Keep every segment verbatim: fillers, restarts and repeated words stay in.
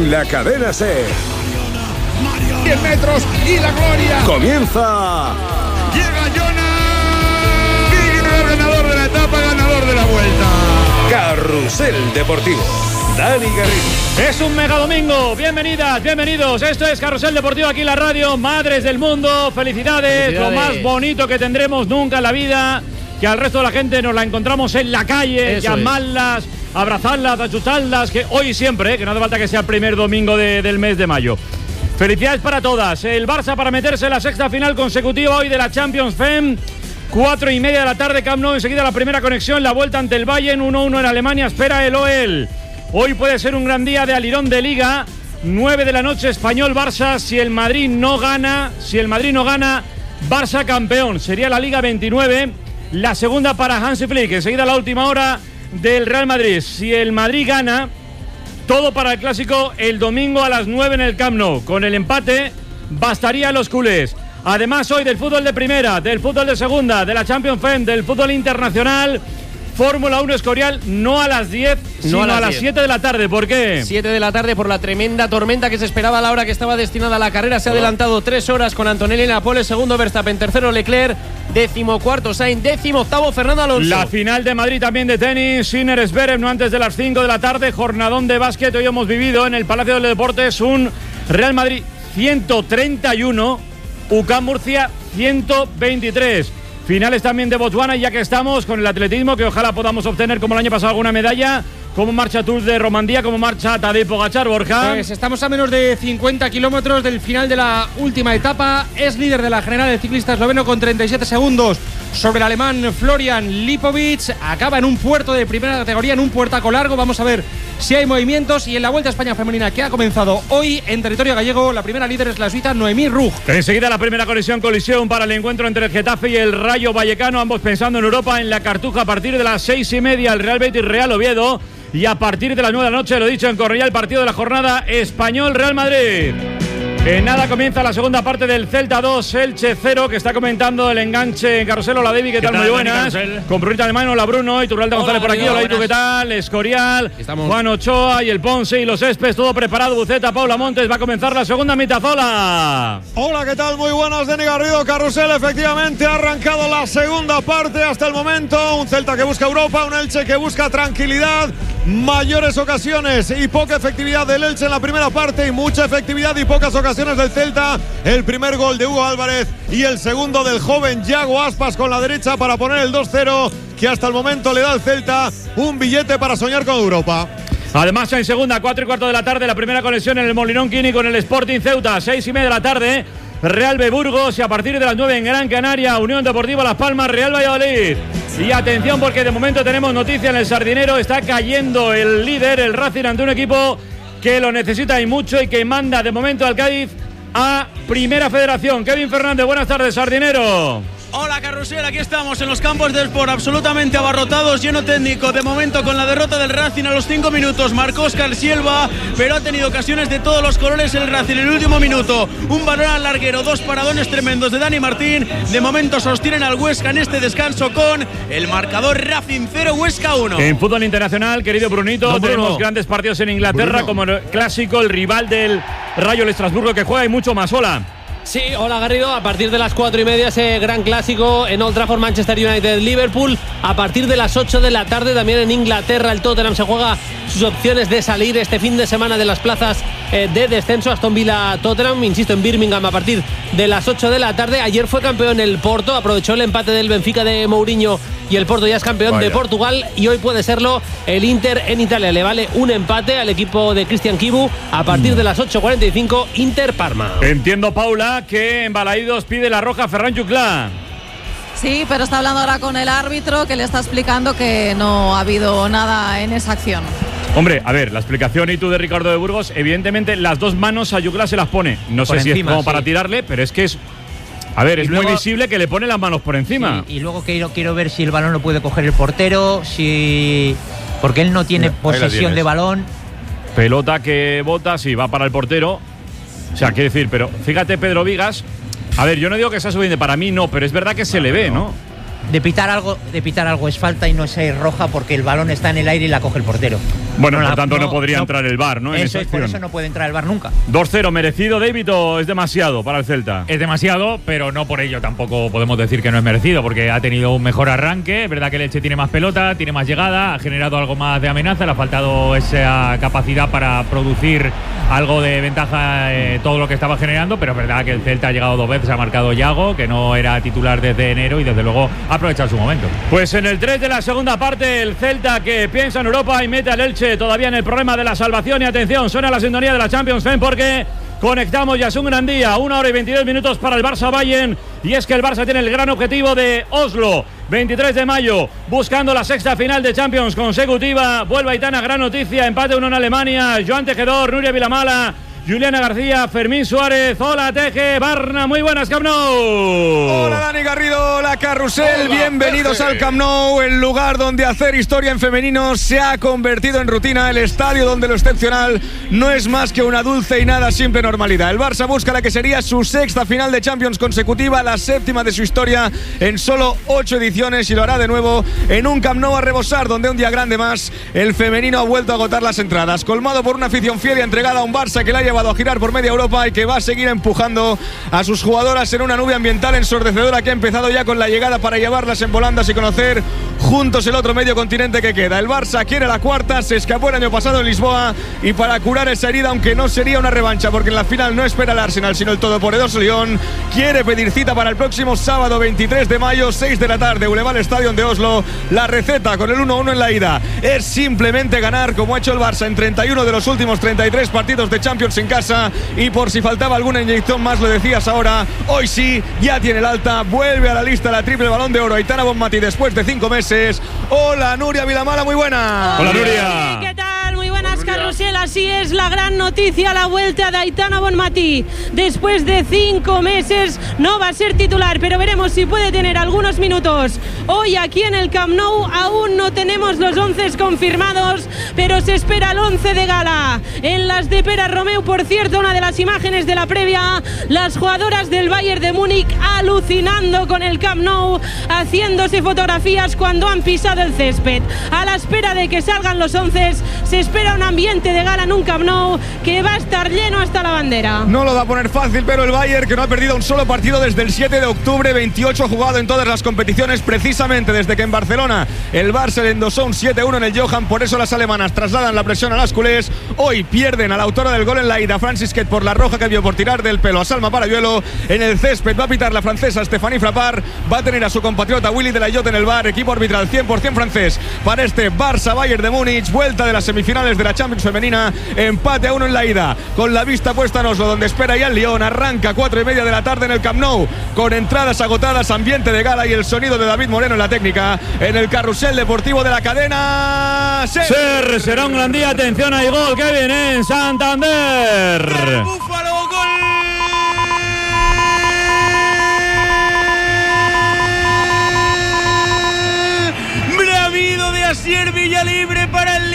en la Cadena SER. diez metros y la gloria. Comienza. Llega Jonas. Ganador de la etapa, ganador de la vuelta. Carrusel Deportivo. Dani Garrido. Es un mega domingo. Bienvenidas, bienvenidos. Esto es Carrusel Deportivo aquí en la radio. Madres del mundo, felicidades. Felicidades. Lo más bonito que tendremos nunca en la vida. Que al resto de la gente nos la encontramos en la calle, eso llamarlas, es. abrazarlas, achucharlas, que hoy siempre, ¿eh? Que no hace falta que sea el primer domingo de, del mes de mayo. Felicidades para todas. El Barça para meterse en la sexta final consecutiva hoy de la Champions Fem. Cuatro y media de la tarde, Camp Nou. Enseguida la primera conexión, la vuelta ante el Bayern. uno uno en Alemania, espera el O E L. Hoy puede ser un gran día de alirón de Liga. nueve de la noche, Español-Barça. Si el Madrid no gana, si el Madrid no gana, Barça campeón. Sería la Liga veintinueve. La segunda para Hansi Flick. Enseguida la última hora del Real Madrid. Si el Madrid gana, todo para el clásico el domingo a las nueve en el Camp Nou. Con el empate bastaría a los culés. Además hoy del fútbol de primera, del fútbol de segunda, de la Champions Fem, del fútbol internacional. Fórmula uno Escorial, no a las diez, sino no a, a las siete de la tarde. ¿Por qué? siete de la tarde por la tremenda tormenta que se esperaba a la hora que estaba destinada a la carrera. Se ha adelantado tres horas con Antonelli en la pole, segundo Verstappen, tercero Leclerc, décimo cuarto Sainz, décimo octavo Fernando Alonso. La final de Madrid también de tenis, Sinner Zverev, no antes de las cinco de la tarde. Jornadón de básquet, hoy hemos vivido en el Palacio de los Deportes un Real Madrid ciento treinta y uno, U C A M Murcia ciento veintitrés. Finales también de Botswana, ya que estamos con el atletismo, que ojalá podamos obtener como el año pasado alguna medalla. ¿Cómo marcha Tour de Romandía? ¿Cómo marcha Tadej Pogačar, Borja? Pues estamos a menos de cincuenta kilómetros del final de la última etapa. Es líder de la general el ciclista esloveno con treinta y siete segundos sobre el alemán Florian Lipovic. Acaba en un puerto de primera categoría, en un puertaco largo. Vamos a ver si hay movimientos. Y en la Vuelta a España femenina, que ha comenzado hoy en territorio gallego, la primera líder es la suiza Noemí Rug. Enseguida la primera conexión, colisión para el encuentro entre el Getafe y el Rayo Vallecano, ambos pensando en Europa, en la Cartuja, a partir de las seis y media el Real Betis Real Oviedo. Y a partir de las nueve de la noche, lo dicho, en Cornellá, el partido de la jornada, Español-Real Madrid. En nada comienza la segunda parte del Celta dos, Elche cero, que está comentando el enganche en Carrusel. Hola, David, ¿qué, ¿Qué tal? Muy buenas. Con Brunita de mano, hola Bruno, y Turralde González por aquí. Hola, ¿y tú qué tal? Escorial, Juan Ochoa y el Ponce y los Espes, todo preparado. Buceta, Paula Montes, va a comenzar la segunda mitad. Hola. Hola, ¿qué tal? Muy buenas, Dani Garrido. Carrusel, efectivamente, ha arrancado la segunda parte hasta el momento. Un Celta que busca Europa, un Elche que busca tranquilidad. Mayores ocasiones y poca efectividad del Elche en la primera parte y mucha efectividad y pocas ocasiones del Celta. El primer gol de Hugo Álvarez y el segundo del joven Yago Aspas con la derecha para poner el dos cero, que hasta el momento le da al Celta un billete para soñar con Europa. Además, en segunda, cuatro y cuarto de la tarde, la primera conexión en el Molinón Quini con el Sporting Ceuta, seis y media de la tarde. Real B Burgos, y a partir de las nueve en Gran Canaria, Unión Deportiva Las Palmas, Real Valladolid. Y atención, porque de momento tenemos noticia en el Sardinero. Está cayendo el líder, el Racing, ante un equipo que lo necesita y mucho, y que manda de momento al Cádiz a Primera Federación. Kevin Fernández, buenas tardes, Sardinero. Hola, Carrusel, aquí estamos en los campos del Sport, absolutamente abarrotados, lleno técnico. De momento, con la derrota del Racing a los cinco minutos, marcó Óscar Silva, pero ha tenido ocasiones de todos los colores el Racing. En el último minuto, un balón al larguero, dos paradones tremendos de Dani Martín. De momento sostienen al Huesca en este descanso con el marcador Racing cero, Huesca uno. En fútbol internacional, querido Brunito, no, tenemos grandes partidos en Inglaterra, Bruno, como el clásico, el rival del Rayo, el Estrasburgo, que juega y mucho más. Hola. Sí, hola Garrido, a partir de las cuatro y media ese gran clásico en Old Trafford, Manchester United-Liverpool. A partir de las ocho de la tarde también en Inglaterra el Tottenham se juega sus opciones de salir este fin de semana de las plazas eh, de descenso. Aston Villa-Tottenham, insisto, en Birmingham a partir de las ocho de la tarde. Ayer fue campeón el Porto, aprovechó el empate del Benfica de Mourinho y el Porto ya es campeón Vaya. de Portugal, y hoy puede serlo el Inter en Italia. Le vale un empate al equipo de Cristian Chivu a partir de las ocho cuarenta y cinco, Inter-Parma. Entiendo, Paula, que en Balaídos pide la roja Ferran Juclà. Sí, pero está hablando ahora con el árbitro, que le está explicando que no ha habido nada en esa acción. Hombre, a ver, la explicación y tú de Ricardo de Burgos, evidentemente las dos manos a Juclà se las pone. No sé si es como para tirarle, pero es que es... A ver, es luego, muy visible que le pone las manos por encima. Sí, y luego quiero, quiero ver si el balón lo puede coger el portero, si porque él no tiene Mira, posesión de balón. Pelota que bota, sí, va para el portero. O sea, quiere decir, pero fíjate, Pedro Vigas. A ver, yo no digo que sea suficiente, para mí no, pero es verdad que se no, le ve, ¿no? ¿no? De pitar algo, de pitar algo es falta y no es roja porque el balón está en el aire y la coge el portero. Bueno, no por la, tanto no, no podría no, entrar el V A R, ¿no? En eso esa es, por acción. eso no puede entrar el V A R nunca. dos cero, ¿merecido, David, o es demasiado para el Celta? Es demasiado, pero no por ello tampoco podemos decir que no es merecido, porque ha tenido un mejor arranque. Es verdad que el Elche tiene más pelota, tiene más llegada, ha generado algo más de amenaza, le ha faltado esa capacidad para producir algo de ventaja eh, todo lo que estaba generando, pero es verdad que el Celta ha llegado dos veces, ha marcado Yago, que no era titular desde enero y desde luego ha aprovechado su momento. Pues en el tres de la segunda parte, el Celta que piensa en Europa y mete al Elche todavía en el problema de la salvación. Y atención, suena la sintonía de la Champions League porque conectamos, ya es un gran día, una hora y veintidós minutos para el Barça Bayern, y es que el Barça tiene el gran objetivo de Oslo, veintitrés de mayo, buscando la sexta final de Champions consecutiva. Vuelve Aitana, gran noticia, empate uno en Alemania, Joan Tejedor, Nuria Vilamala, Juliana García, Fermín Suárez. Hola Teje, Barna, muy buenas, Camp Nou. Hola Dani Garrido, hola Carrusel, Hola, bienvenidos Teje. al Camp Nou, el lugar donde hacer historia en femenino se ha convertido en rutina, el estadio donde lo excepcional no es más que una dulce y nada simple normalidad. El Barça busca la que sería su sexta final de Champions consecutiva, la séptima de su historia en solo ocho ediciones, y lo hará de nuevo en un Camp Nou a rebosar, donde un día grande más el femenino ha vuelto a agotar las entradas, colmado por una afición fiel y entregada a un Barça que la ha llevado a girar por media Europa y que va a seguir empujando a sus jugadoras en una nube ambiental ensordecedora que ha empezado ya con la llegada para llevarlas en volandas y conocer juntos el otro medio continente que queda. El Barça quiere la cuarta, se escapó el año pasado en Lisboa, y para curar esa herida, aunque no sería una revancha porque en la final no espera el Arsenal sino el todopoderoso Lyon, quiere pedir cita para el próximo sábado veintitrés de mayo, seis de la tarde, Boulevard Stadium de Oslo. La receta con el uno uno en la ida es simplemente ganar, como ha hecho el Barça en treinta y uno de los últimos treinta y tres partidos de Champions en casa, y por si faltaba alguna inyección más, lo decías ahora, hoy sí, ya tiene el alta, vuelve a la lista la triple Balón de Oro Aitana Bonmatí después de cinco meses. Hola Nuria Vilamala, muy buena. Hola Nuria. ¿Qué tal? Muy buenas, Carrusel. Así es, la gran noticia, la vuelta de Aitana Bonmatí. Después de cinco meses no va a ser titular, pero veremos si puede tener algunos minutos. Hoy aquí en el Camp Nou aún no tenemos los once confirmados, pero se espera el once de gala. En las de Pera Romeu, por cierto, una de las imágenes de la previa, las jugadoras del Bayern de Múnich alucinando con el Camp Nou, haciéndose fotografías cuando han pisado el césped. A la espera de que salgan los once, se espera un ambiente de gala en un Camp Nou que va a estar lleno hasta la bandera. No lo va a poner fácil, pero el Bayern, que no ha perdido un solo partido desde el siete de octubre, veintiocho jugado en todas las competiciones, precisamente desde que en Barcelona el Barça le endosó un siete uno en el Johan. Por eso las alemanas trasladan la presión a las culés. Hoy pierden a la autora del gol en la ida, Francis Quet, por la roja que vio por tirar del pelo a Salma Parayuelo. En el césped va a pitar la francesa Stéphanie Frappart, va a tener a su compatriota Willy de la Llotte en el bar. Equipo arbitral cien por ciento francés para este Barça Bayern de Múnich, vuelta de las semifinales de la Champions femenina, empate a uno en la ida, con la vista puesta en Oslo, donde espera ya el Lyon. Arranca cuatro y media de la tarde en el Camp Nou, con entradas agotadas, ambiente de gala y el sonido de David Moreno en la técnica, en el carrusel deportivo de la cadena SER. SER, será un gran día, atención, hay gol que viene en Santander. Búfalo, gol. Bravido de Asier Villalibre para el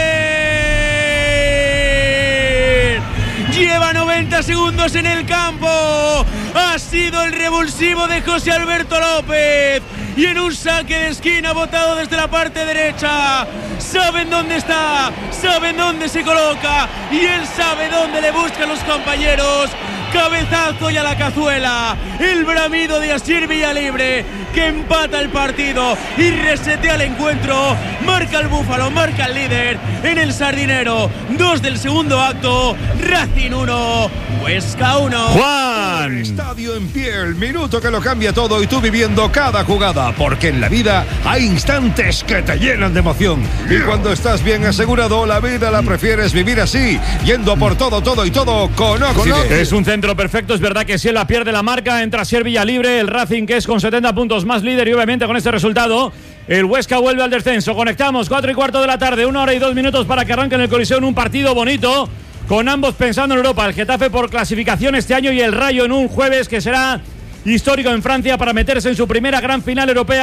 líder. Lleva noventa segundos en el campo. Ha sido el revulsivo de José Alberto López. Y en un saque de esquina botado desde la parte derecha. Saben dónde está, saben dónde se coloca, y él sabe dónde le buscan los compañeros. Cabezazo y a la cazuela. El bramido de Asier Villalibre, que empata el partido y resetea el encuentro. Marca el Búfalo, marca el líder en el Sardinero. Dos del segundo acto. Racing uno, Huesca uno. Juan. Estadio en pie, el minuto que lo cambia todo, y tú viviendo cada jugada, porque en la vida hay instantes que te llenan de emoción. Y cuando estás bien asegurado, la vida la prefieres vivir así, yendo por todo, todo y todo con Oxide. Es un centro perfecto, es verdad que si él la pierde la marca, entra Asier Villalibre, el Racing, que es con setenta puntos más líder, y obviamente con este resultado el Huesca vuelve al descenso. Conectamos, cuatro y cuarto de la tarde, una hora y dos minutos para que arranque en el Coliseo en un partido bonito, con ambos pensando en Europa. El Getafe por clasificación este año y el Rayo en un jueves que será histórico en Francia para meterse en su primera gran final europea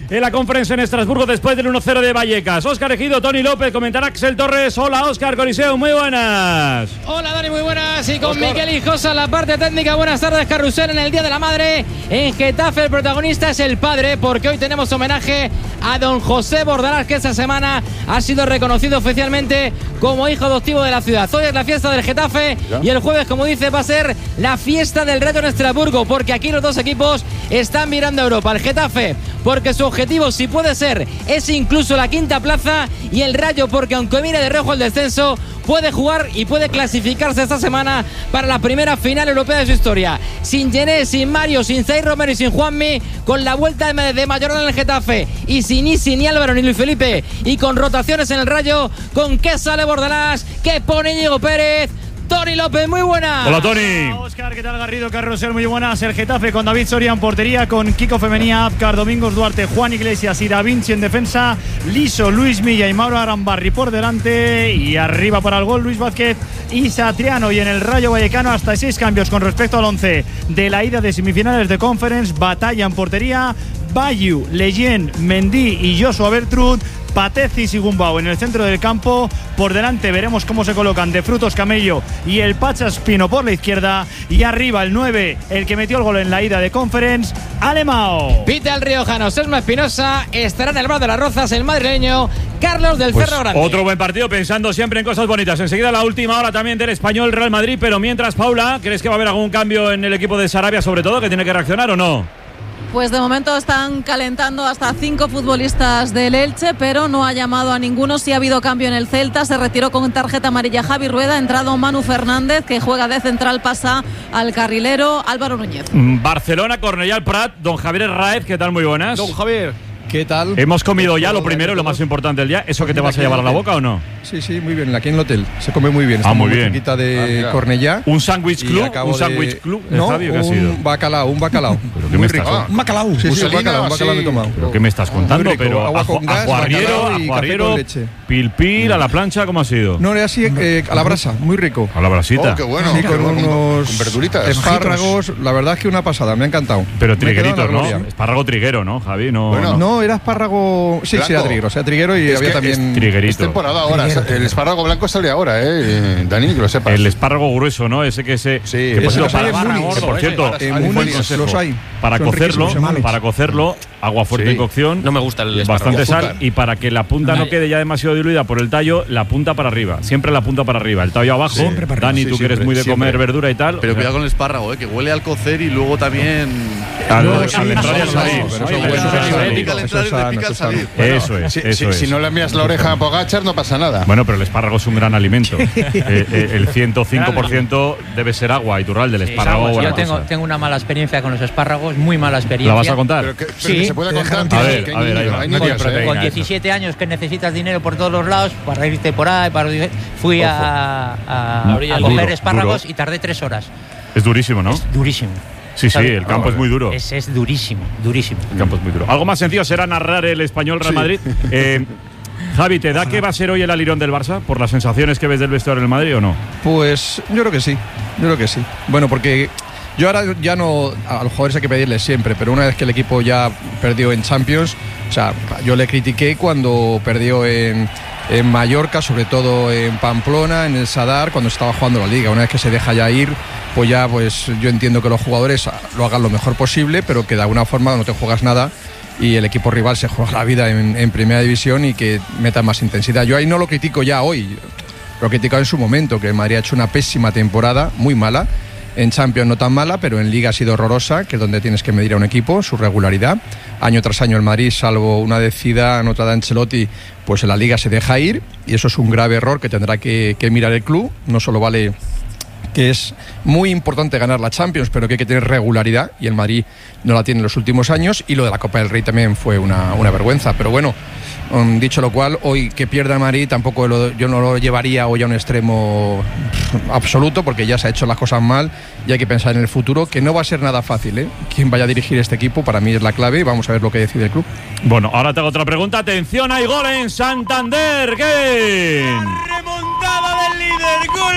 en la conferencia en Estrasburgo después del uno cero de Vallecas. Óscar Ejido, Tony López, comentará Axel Torres. Hola Óscar, Coliseo, muy buenas. Hola Dani, muy buenas. Y con Oscar. Miquel Hijosa, la parte técnica. Buenas tardes, Carrusel, en el Día de la Madre. En Getafe el protagonista es el padre, porque hoy tenemos homenaje a don José Bordalás, que esta semana ha sido reconocido oficialmente como hijo adoptivo de la ciudad. Hoy es la fiesta del Getafe ¿Ya? y el jueves, como dice, va a ser la fiesta del Rayo en Estrasburgo, porque aquí los dos equipos están mirando a Europa. El Getafe, porque su objetivo, si puede ser, es incluso la quinta plaza, y el Rayo, porque aunque mire de reojo el descenso, puede jugar y puede clasificarse esta semana para la primera final europea de su historia. Sin Gené, sin Mario, sin Zay Romero y sin Juanmi, con la vuelta de Mayorana en el Getafe, y sin Isi, ni Álvaro, ni Luis Felipe, y con rotaciones en el Rayo, ¿con qué sale Bordalás? ¿Qué pone Diego Pérez? Tony López, muy buenas. Hola, Tony. Hola, Óscar, ¿qué tal, Garrido? Carrusel, muy buenas. El Getafe con David Soria en portería, con Kiko Femenía, Apcar, Domingos Duarte, Juan Iglesias y Da Vinci en defensa, Liso, Luis Milla y Mauro Arambarri por delante, y arriba para el gol Luis Vázquez y Satriano. Y en el Rayo Vallecano hasta seis cambios con respecto al once de la ida de semifinales de Conference. Batalla en portería, Bayu, Leyen, Mendy y Joshua Bertrud, Patezis y Gumbau en el centro del campo. Por delante veremos cómo se colocan De Frutos, Camello y el Pachas Pino por la izquierda, y arriba el nueve, el que metió el gol en la ida de Conference, Alemão. Pita el riojano Selma Espinosa, estará en el bar de las Rozas el madrileño Carlos del pues Cerro Grande. Otro buen partido, pensando siempre en cosas bonitas. Enseguida la última hora también del Español Real Madrid, pero mientras, Paula, ¿crees que va a haber algún cambio en el equipo de Sarabia, sobre todo, que tiene que reaccionar o no? Pues de momento están calentando hasta cinco futbolistas del Elche, pero no ha llamado a ninguno. Sí ha habido cambio en el Celta, se retiró con tarjeta amarilla Javi Rueda, ha entrado Manu Fernández, que juega de central, pasa al carrilero Álvaro Núñez. Barcelona, Cornellà al Prat, don Javier Raez, ¿qué tal? Muy buenas. Don Javier, ¿qué tal? Hemos comido ya lo primero, lo más importante del día. ¿Eso que te vas a llevar a la boca o no? Sí, sí, muy bien. Aquí en el hotel se come muy bien. Ah, muy bien. Cerquita de ah, Cornellà. ¿Un sándwich club? ¿Un sándwich de... club? No, Fabio, ¿qué ha un sido? bacalao, un bacalao. ¿Pero qué me estás ah, un bacalao. Sí, sí, un bacalao, un bacalao me he tomado. ¿Pero qué me estás contando? Pero agua con gas, ajuarriero, ajuarriero, pil pil, a la plancha, ¿cómo ha sido? No, era así, eh, a la brasa, muy rico. A la brasita. Oh, qué bueno. Sí, con unos con verduritas, espárragos, la verdad es que una pasada, me ha encantado. Pero trigueritos, ¿no? Espárrago triguero, ¿no, Javi? No, bueno, no, era espárrago, sí, sí, era triguero, o sea, triguero y había también triguerito. Es temporada ahora, el espárrago blanco sale ahora, eh. Dani, que lo sepas. El espárrago grueso, ¿no? Ese que se. Sí, que por, ese para, para, gordo, por cierto, eh, un buen consejo. Los hay. Para Son cocerlo, para cocerlo, agua fuerte sí. en cocción. No me gusta el bastante espárrago. sal, y para que la punta no quede ya demasiado diluida por el tallo, la punta para arriba. Siempre la punta para arriba, el tallo abajo. Siempre para Dani, sí, tú que eres siempre, muy de siempre. comer verdura y tal. Pero cuidado con el espárrago, eh, que huele al cocer y luego también. Al, no, al sí, entrar y al no, salir. no, pero eso es pica al entrar y le pica al salir. Eso es, eso es. Si no le envías la oreja a Pogačar, no pasa nada. Bueno, pero el espárrago es un gran alimento. eh, eh, el ciento cinco por ciento debe ser agua, Iturralde, del espárrago. Sí, yo tengo, tengo una mala experiencia con los espárragos, muy mala experiencia. ¿La vas a contar? Pero que, pero sí, que se puede contar. A ver, a ver, ahí va. Hay niños, Con, eh. Con diecisiete años que necesitas dinero por todos los lados para irte por ahí, para... fui Ojo. a, a, No, a duro, coger espárragos duro. y tardé tres horas. Es durísimo, ¿no? Es durísimo. Sí, sí, ¿sabes? el campo Ah, es muy duro. Es, es durísimo, durísimo. El campo es muy duro. Algo más sencillo será narrar el Español Real Sí. Madrid. Eh, Javi, ¿te da que va a ser hoy el alirón del Barça por las sensaciones que ves del vestuario del Madrid o no? Pues yo creo que sí, yo creo que sí. Bueno, porque yo ahora ya no, a los jugadores hay que pedirles siempre, pero una vez que el equipo ya perdió en Champions, o sea, yo le critiqué cuando perdió en, en Mallorca, sobre todo en Pamplona, en el Sadar, cuando estaba jugando la Liga. Una vez que se deja ya ir, pues ya pues yo entiendo que los jugadores lo hagan lo mejor posible, pero que de alguna forma no te juegas nada y el equipo rival se juega la vida en, en primera división y que meta más intensidad. Yo ahí no lo critico ya hoy, lo he criticado en su momento, que el Madrid ha hecho una pésima temporada, muy mala. En Champions no tan mala, pero en Liga ha sido horrorosa, que es donde tienes que medir a un equipo, su regularidad. Año tras año el Madrid, salvo una decida, otra de Ancelotti, pues en la Liga se deja ir, y eso es un grave error que tendrá que, que mirar el club. No solo vale que es muy importante ganar la Champions, pero que hay que tener regularidad, y el Madrid no la tiene en los últimos años, y lo de la Copa del Rey también fue una, una vergüenza. Pero bueno, um, dicho lo cual, hoy que pierda el Madrid tampoco lo, yo no lo llevaría hoy a un extremo absoluto, porque ya se ha hecho las cosas mal y hay que pensar en el futuro, que no va a ser nada fácil, ¿eh? Quien vaya a dirigir este equipo para mí es la clave, y vamos a ver lo que decide el club. Bueno, ahora te hago otra pregunta. Atención, hay gol en Santander. ¿Qué? Remontada del líder. ¡Gol!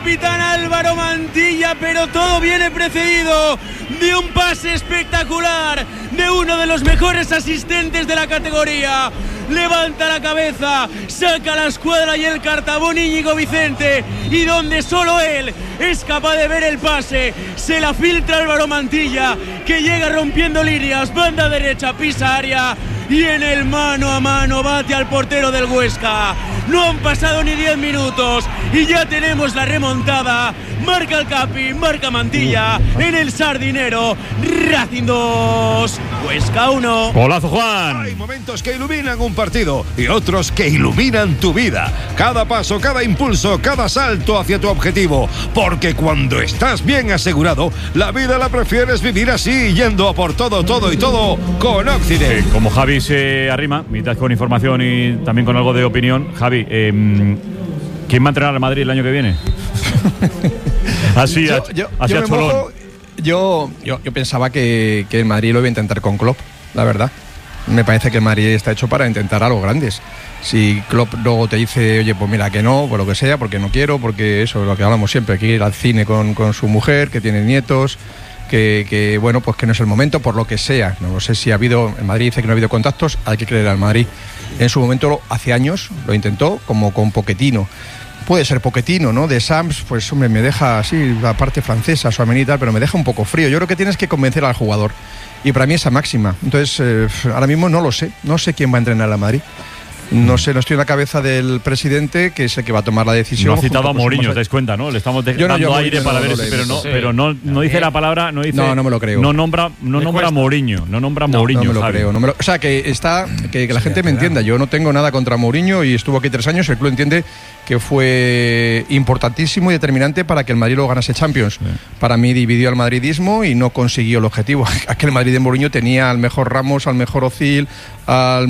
capitán Álvaro Mantilla, pero todo viene precedido de un pase espectacular de uno de los mejores asistentes de la categoría. Levanta la cabeza, saca la escuadra y el cartabón Íñigo Vicente, y donde solo él es capaz de ver el pase, se la filtra Álvaro Mantilla, que llega rompiendo líneas, banda derecha, pisa área, y en el mano a mano bate al portero del Huesca. No han pasado ni diez minutos y ya tenemos la remontada. Marca el Capi, marca Mantilla en el Sardinero. Racing dos, Huesca uno. Golazo, Juan. Hay momentos que iluminan un partido y otros que iluminan tu vida. Cada paso, cada impulso, cada salto hacia tu objetivo. Porque cuando estás bien asegurado, la vida la prefieres vivir así, yendo a por todo, todo y todo con Occident. Sí, como Javi se arrima, mitad con información y también con algo de opinión. Javi, eh, ¿quién va a entrenar al Madrid el año que viene? Así, yo, a, yo, así yo, a me cholón. mojo, yo, yo, yo pensaba que, que el Madrid lo iba a intentar con Klopp, la verdad. Me parece que el Madrid está hecho para intentar algo grandes. Si Klopp luego te dice, oye, pues mira que no, por lo que sea, porque no quiero, porque eso es lo que hablamos siempre, que ir al cine con, con su mujer, que tiene nietos, que, que bueno, pues que no es el momento, por lo que sea. No sé si ha habido, el Madrid dice que no ha habido contactos, hay que creer al Madrid. En su momento, hace años, lo intentó, como con Pochettino. Puede ser Pochettino, ¿no? De Sams, pues hombre, me deja así, la parte francesa, su amenita, pero me deja un poco frío. Yo creo que tienes que convencer al jugador. Y para mí esa máxima. Entonces, eh, ahora mismo no lo sé. No sé quién va a entrenar a Madrid. No sé, no estoy en la cabeza del presidente, que es el que va a tomar la decisión. No ha citado a Mourinho, os dais cuenta, ¿no? Le estamos de- Yo no, dando yo aire no, para no, ver no, eso, no, pero no, sí. pero no, no dice la palabra, no dice. No, no me lo creo. No nombra, no Me nombra a cuesta. Mourinho, no nombra a No, Mourinho. no me lo Javi. creo. No me lo- o sea, que está que, que la gente me entienda. Yo no tengo nada contra Mourinho y estuvo aquí tres años. El club entiende que fue importantísimo y determinante para que el Madrid lo ganase Champions. Sí. Para mí dividió al madridismo y no consiguió el objetivo. Aquel Madrid de Mourinho tenía al mejor Ramos, al mejor Ozil, al